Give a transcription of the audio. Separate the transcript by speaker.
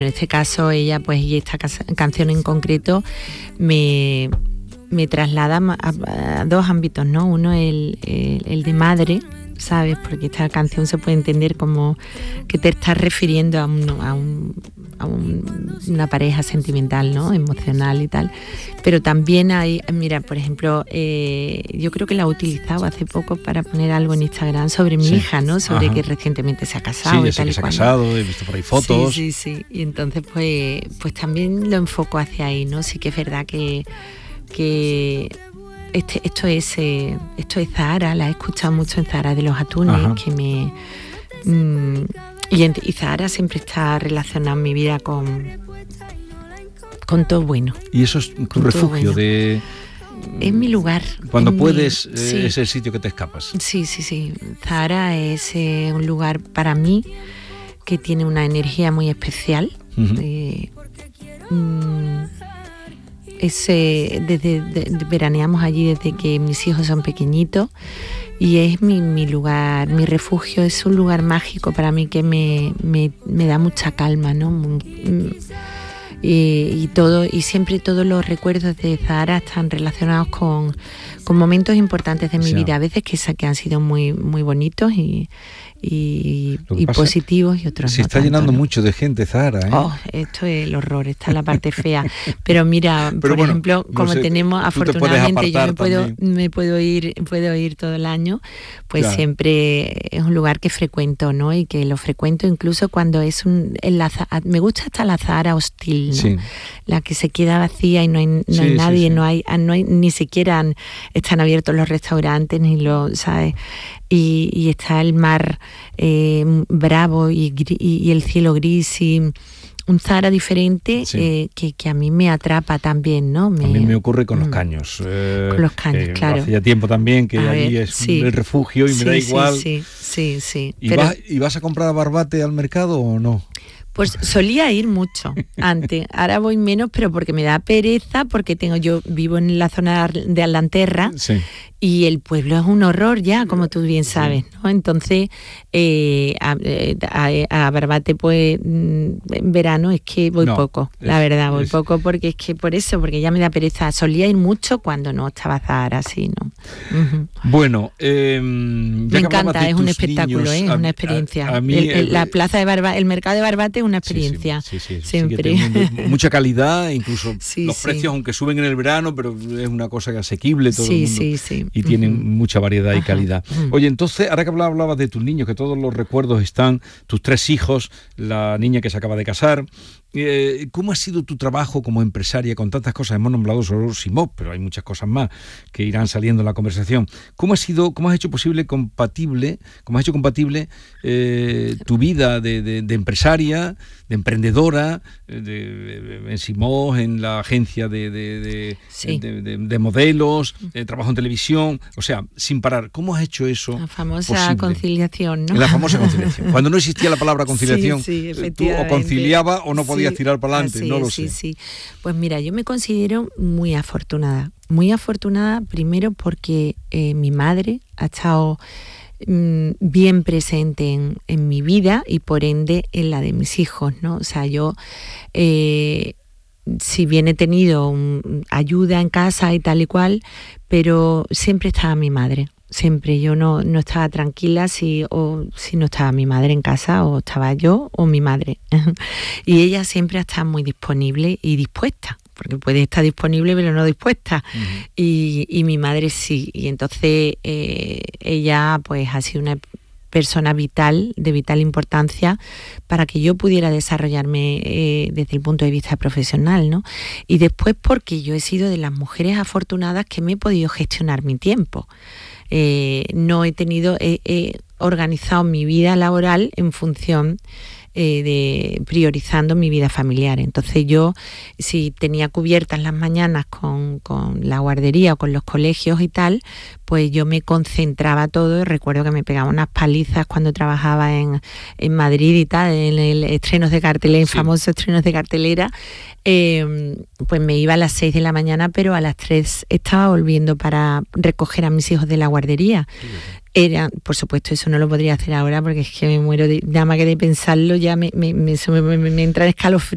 Speaker 1: este caso ella, pues, y esta canción en concreto me traslada a dos ámbitos, ¿no? Uno el de madre, ¿sabes? Porque esta canción se puede entender como que te estás refiriendo a una pareja sentimental, ¿no? Emocional y tal. Pero también hay, mira, por ejemplo, yo creo que la he utilizado hace poco para poner algo en Instagram sobre mi hija, ¿no? Sobre que recientemente se ha casado.
Speaker 2: Sí,
Speaker 1: y tal
Speaker 2: que
Speaker 1: y
Speaker 2: se ha
Speaker 1: cual,
Speaker 2: casado,
Speaker 1: ¿no?
Speaker 2: he visto por ahí fotos.
Speaker 1: Sí. Y entonces, pues también lo enfoco hacia ahí, ¿no? Sí que es verdad que esto es Zahara, la he escuchado mucho en Zahara de los Atunes, que y Zahara siempre está relacionada en mi vida con todo bueno.
Speaker 2: Y eso es tu refugio de...
Speaker 1: Es mi lugar.
Speaker 2: Cuando puedes, es el sitio que te escapas. Sí.
Speaker 1: Zahara es un lugar para mí que tiene una energía muy especial. Veraneamos allí desde que mis hijos son pequeñitos y es mi lugar, mi refugio. Es un lugar mágico para mí que me da mucha calma, ¿no? Y siempre todos los recuerdos de Zahara están relacionados con momentos importantes de mi vida, a veces que han sido muy, muy bonitos y positivos, y otros
Speaker 2: se
Speaker 1: no
Speaker 2: está
Speaker 1: tanto,
Speaker 2: llenando
Speaker 1: ¿no?
Speaker 2: mucho de gente, Zahara, ¿eh?
Speaker 1: Esto es el horror, esta es la parte fea. Pero mira, por ejemplo, como tenemos, afortunadamente, yo me puedo ir todo el año, pues claro, siempre es un lugar que frecuento, ¿no? Y que lo frecuento incluso cuando es me gusta hasta la Zahara hostil, ¿no? Sí. La que se queda vacía y no hay nadie, sí. No hay ni siquiera están abiertos los restaurantes, ni ¿sabes? Y está el mar bravo y el cielo gris y un Zahara diferente, sí. Que a mí me atrapa también, ¿no? A
Speaker 2: mí me ocurre con los caños.
Speaker 1: Con los caños, claro.
Speaker 2: Hacía tiempo también que allí es el refugio y me da igual.
Speaker 1: Sí.
Speaker 2: ¿Y vas a comprar barbate al mercado o no?
Speaker 1: Pues solía ir mucho antes, ahora voy menos, pero porque me da pereza, porque yo vivo en la zona de Aldanterra, sí. Y el pueblo es un horror ya, como tú bien sabes, ¿no? Entonces, a Barbate, pues, en verano es que voy poco, la verdad, voy poco, porque es que porque ya me da pereza. Solía ir mucho cuando no estaba Zahara, así, ¿no? Uh-huh.
Speaker 2: Bueno,
Speaker 1: me encanta, es un espectáculo, es una experiencia. A mí, la plaza de Barbate, el mercado de Barbate es una experiencia,
Speaker 2: sí,
Speaker 1: siempre.
Speaker 2: Mucha calidad, incluso los precios, aunque suben en el verano, pero es una cosa asequible todo el mundo. Sí. Y tienen mucha variedad y calidad. Oye, entonces, ahora que hablabas de tus niños, que todos los recuerdos están, tus 3 hijos, la niña que se acaba de casar, ¿cómo ha sido tu trabajo como empresaria con tantas cosas? Hemos nombrado solo Simov, pero hay muchas cosas más que irán saliendo en la conversación. ¿Cómo has hecho compatible tu vida de empresaria, de emprendedora, en Simov, en la agencia de modelos, trabajo en televisión, o sea, sin parar? ¿Cómo has hecho eso?
Speaker 1: La famosa
Speaker 2: posible?
Speaker 1: Conciliación, ¿no?
Speaker 2: La famosa conciliación. Cuando no existía la palabra conciliación, tú o conciliabas o no podías tirar para adelante, no lo sé. Sí.
Speaker 1: Pues mira, yo me considero muy afortunada primero porque mi madre ha estado bien presente en mi vida y por ende en la de mis hijos, ¿no? O sea, yo si bien he tenido ayuda en casa y tal y cual, pero siempre estaba mi madre. Siempre yo no estaba tranquila si no estaba mi madre en casa, o estaba yo o mi madre. Y ella siempre está muy disponible y dispuesta, porque puede estar disponible pero no dispuesta. Uh-huh. Y mi madre sí. Y entonces ella pues ha sido una persona de vital importancia para que yo pudiera desarrollarme desde el punto de vista profesional, ¿no? Y después porque yo he sido de las mujeres afortunadas que me he podido gestionar mi tiempo. He organizado mi vida laboral en función priorizando mi vida familiar. Entonces yo, si tenía cubiertas las mañanas con la guardería o con los colegios y tal, pues yo me concentraba todo. Recuerdo que me pegaba unas palizas cuando trabajaba en Madrid y tal, en el estrenos de cartelera, famosos estrenos de cartelera. Pues me iba a las 6 de la mañana, pero a las 3 estaba volviendo para recoger a mis hijos de la guardería. Por supuesto, eso no lo podría hacer ahora porque es que me muero nada más que de pensarlo, ya me entra escalofrío.